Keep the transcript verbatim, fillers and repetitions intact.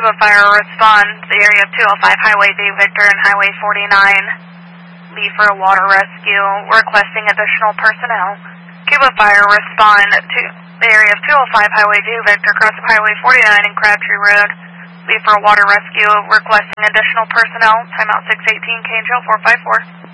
Cuba Fire, respond to the area of two oh five Highway D Victor and Highway forty-nine. Be for a water rescue, requesting additional personnel. Cuba Fire, respond to the area of two oh five Highway D Victor, cross of Highway forty-nine and Crabtree Road. Be for a water rescue, requesting additional personnel. Timeout six eighteen, K and J four five four.